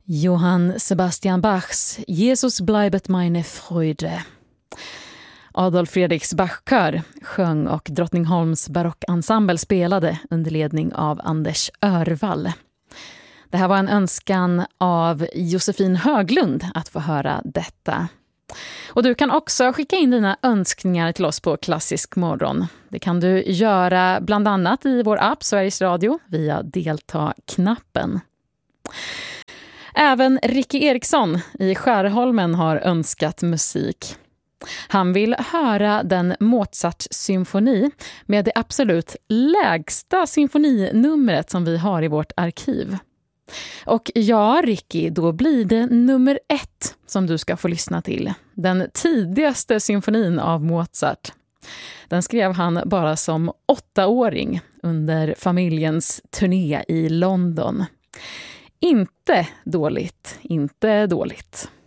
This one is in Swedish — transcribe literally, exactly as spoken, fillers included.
Johann Sebastian Bachs Jesus bleibet meine Freude. Adolf Fredriks Bachkör sjöng och Drottningholms barockensemble spelade under ledning av Anders Örvall. Det här var en önskan av Josefin Höglund att få höra detta. Och du kan också skicka in dina önskningar till oss på Klassisk morgon. Det kan du göra bland annat i vår app Sveriges Radio via delta-knappen. Även Ricky Eriksson i Skärholmen har önskat musik. Han vill höra den Mozart-symfoni med det absolut lägsta symfoninumret som vi har i vårt arkiv. Och ja, Ricky, då blir det nummer ett som du ska få lyssna till. Den tidigaste symfonin av Mozart. Den skrev han bara som åttaåring under familjens turné i London. Inte dåligt, inte dåligt.